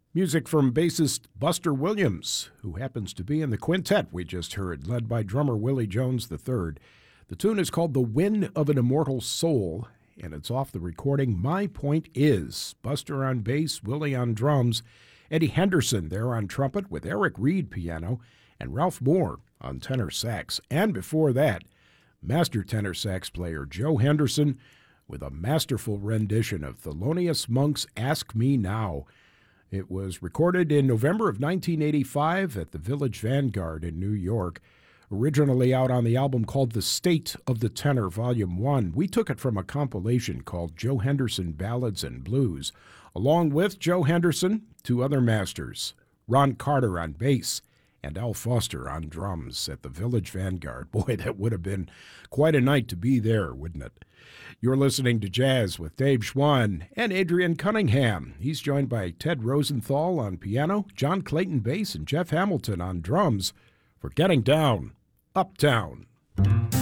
Music from bassist Buster Williams, who happens to be in the quintet we just heard, led by drummer Willie Jones III. The tune is called The Wind of an Immortal Soul, and it's off the recording My Point Is. Buster on bass, Willie on drums, Eddie Henderson there on trumpet with Eric Reed piano, and Ralph Moore on tenor sax. And before that, master tenor sax player Joe Henderson with a masterful rendition of Thelonious Monk's Ask Me Now. It was recorded in November of 1985 at the Village Vanguard in New York, originally out on the album called The State of the Tenor, Volume 1. We took it from a compilation called Joe Henderson Ballads and Blues. Along with Joe Henderson, two other masters, Ron Carter on bass and Al Foster on drums at the Village Vanguard. Boy, that would have been quite a night to be there, wouldn't it? You're listening to Jazz with Dave Schwann and Adrian Cunningham. He's joined by Ted Rosenthal on piano, John Clayton bass, and Jeff Hamilton on drums for Getting Down, Uptown.